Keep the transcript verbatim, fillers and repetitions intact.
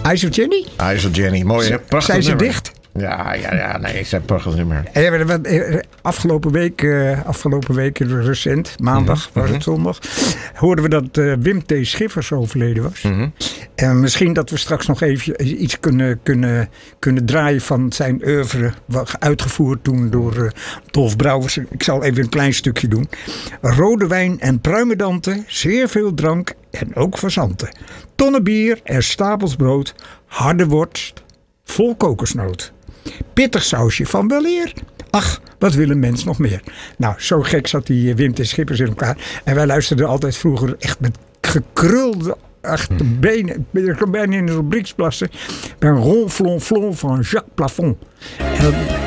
IJs of Jenny? IJs of Jenny, mooi hè? Prachtig Zijn ze nummer. dicht? Ja, ja, ja, nee, ze zijn prachtig nummer. En wat, eh, afgelopen week, uh, afgelopen week recent, maandag, Mm-hmm. was het zondag, hoorden we dat uh, Wim T. Schippers overleden was. Mm-hmm. En misschien dat we straks nog even iets kunnen, kunnen, kunnen draaien van zijn oeuvre, uitgevoerd toen door uh, Dolf Brouwers. Ik zal even een klein stukje doen. Rode wijn en pruimendanten, zeer veel drank en ook fazanten. Tonnen bier en stapels brood, harde worst, vol kokosnoot. Pittig sausje van weleer. Ach, wat wil een mens nog meer? Nou, zo gek zat die Wim T. Schippers in elkaar. En wij luisterden altijd vroeger echt met gekrulde achterbenen. Ik kon bijna in de rubrieks plassen. Bij een ronflonflon van Jacques Plafond. En dat,